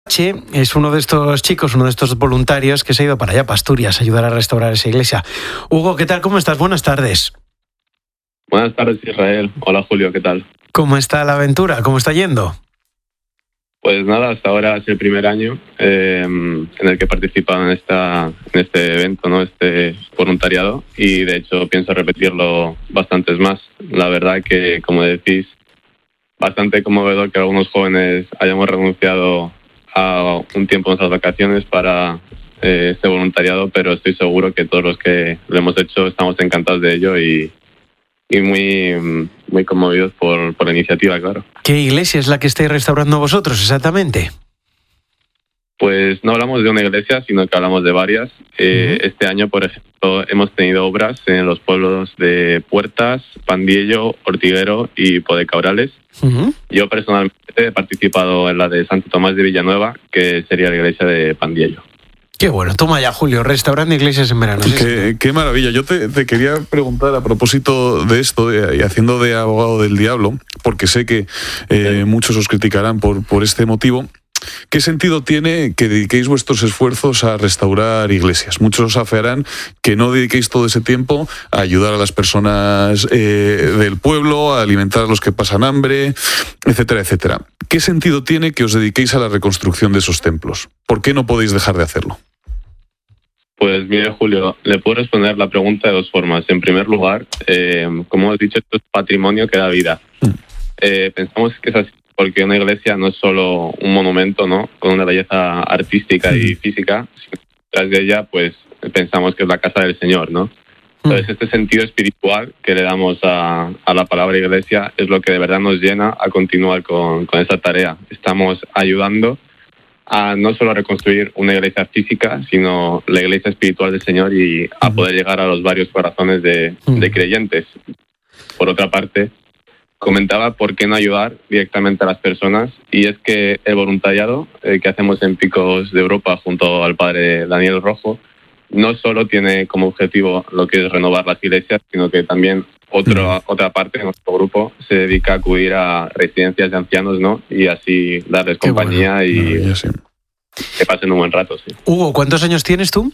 Che es uno de estos chicos, uno de estos voluntarios que se ha ido para allá, para Asturias, a ayudar a restaurar esa iglesia. Hugo, ¿qué tal? ¿Cómo estás? Buenas tardes. Buenas tardes, Israel. Hola, Julio, ¿qué tal? ¿Cómo está la aventura? ¿Cómo está yendo? Pues nada, hasta ahora es el primer año en el que he participado en este evento, ¿no? Este voluntariado, y de hecho pienso repetirlo bastantes más. La verdad que, como decís, bastante conmovedor que algunos jóvenes hayamos renunciado a un tiempo en nuestras vacaciones para este voluntariado, pero estoy seguro que todos los que lo hemos hecho estamos encantados de ello y muy conmovidos por la iniciativa, claro. ¿Qué iglesia es la que estáis restaurando vosotros exactamente? Pues no hablamos de una iglesia, sino que hablamos de varias. Este año, por ejemplo, hemos tenido obras en los pueblos de Puertas, Pandiello, Ortiguero y Podecabrales. Yo personalmente he participado en la de Santo Tomás de Villanueva, que sería la iglesia de Pandiello. Qué bueno, toma ya, Julio, restaurando iglesias en verano. Qué maravilla. Yo te quería preguntar a propósito de esto, y haciendo de abogado del diablo, porque sé que muchos os criticarán por este motivo. ¿Qué sentido tiene que dediquéis vuestros esfuerzos a restaurar iglesias? Muchos os afearán que no dediquéis todo ese tiempo a ayudar a las personas del pueblo, a alimentar a los que pasan hambre, etcétera, etcétera. ¿Qué sentido tiene que os dediquéis a la reconstrucción de esos templos? ¿Por qué no podéis dejar de hacerlo? Pues mire, Julio, le puedo responder la pregunta de dos formas. En primer lugar, como has dicho, esto es patrimonio que da vida. Pensamos que es así porque una iglesia no es solo un monumento, ¿no?, con una belleza artística y física, sino detrás de ella, pues pensamos que es la casa del Señor, ¿no? Entonces, este sentido espiritual que le damos a la palabra iglesia es lo que de verdad nos llena a continuar con esa tarea. Estamos ayudando a no solo reconstruir una iglesia física, sino la iglesia espiritual del Señor y a poder llegar a los varios corazones de creyentes. Por otra parte, comentaba por qué no ayudar directamente a las personas, y es que el voluntariado que hacemos en Picos de Europa junto al padre Daniel Rojo no solo tiene como objetivo lo que es renovar las iglesias, sino que también otra parte de nuestro grupo se dedica a acudir a residencias de ancianos, ¿no?, y así darles compañía que pasen un buen rato. Sí. Hugo, ¿cuántos años tienes tú?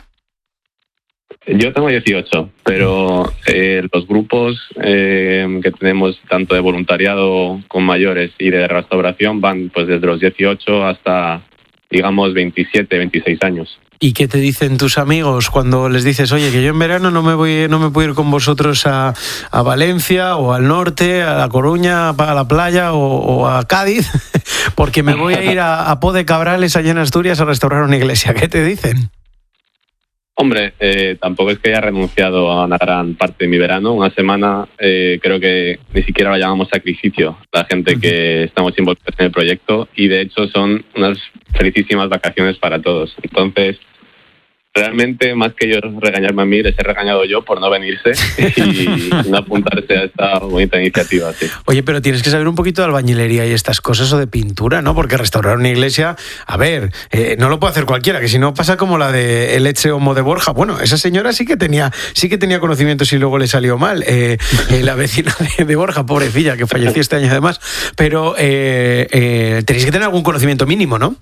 Yo tengo 18, pero los grupos que tenemos tanto de voluntariado con mayores y de restauración van pues desde los 18 hasta, digamos, 27, 26 años. ¿Y qué te dicen tus amigos cuando les dices, oye, que yo en verano no me puedo ir con vosotros a Valencia o al norte, a La Coruña, a la playa o a Cádiz, porque me voy a ir a Podecabrales, allá en Asturias, a restaurar una iglesia? ¿Qué te dicen? Hombre, tampoco es que haya renunciado a una gran parte de mi verano. Una semana creo que ni siquiera la llamamos sacrificio, la gente que estamos involucrados en el proyecto, y de hecho son unas felicísimas vacaciones para todos. Entonces, realmente, más que yo regañarme a mí, les he regañado yo por no venirse y no apuntarse a esta bonita iniciativa. Sí. Oye, pero tienes que saber un poquito de albañilería y estas cosas, o de pintura, ¿no? Porque restaurar una iglesia, a ver, no lo puede hacer cualquiera, que si no pasa como la de El Etxe Homo de Borja. Bueno, esa señora sí que tenía conocimientos y luego le salió mal. La vecina de Borja, pobrecilla, que falleció este año además. Pero tenéis que tener algún conocimiento mínimo, ¿no?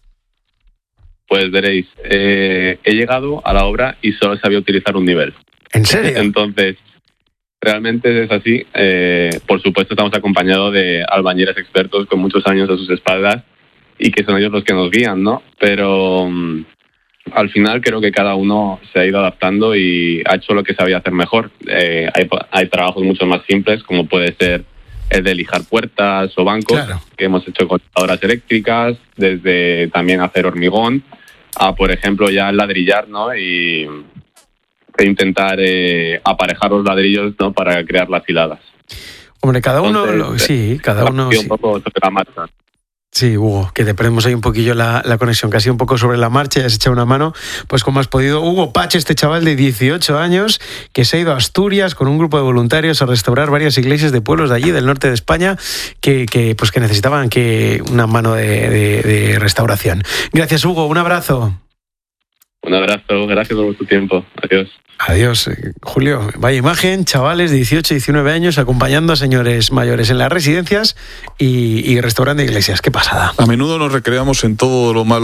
Pues veréis, he llegado a la obra y solo sabía utilizar un nivel. ¿En serio? Entonces, realmente es así. Por supuesto, estamos acompañados de albañiles expertos con muchos años a sus espaldas y que son ellos los que nos guían, ¿no? Pero al final creo que cada uno se ha ido adaptando y ha hecho lo que sabía hacer mejor. Hay trabajos mucho más simples, como puede ser el de lijar puertas o bancos, claro, que hemos hecho con lavadoras eléctricas, desde también hacer hormigón, a, por ejemplo, ya ladrillar, ¿no? E intentar aparejar los ladrillos, ¿no?, para crear las hiladas. Hombre, cada uno... Entonces, cada uno... Un poco sobre la marcha. Sí, Hugo, que te perdemos ahí un poquillo la conexión, casi un poco sobre la marcha, ya has echado una mano, pues como has podido. Hugo Pache, este chaval de 18 años, que se ha ido a Asturias con un grupo de voluntarios a restaurar varias iglesias de pueblos de allí, del norte de España, que necesitaban una mano de restauración. Gracias, Hugo, un abrazo. Un abrazo, gracias por tu tiempo. Adiós. Adiós, Julio. Vaya imagen, chavales de 18, 19 años acompañando a señores mayores en las residencias y restaurando iglesias. Qué pasada. A menudo nos recreamos en todo lo malo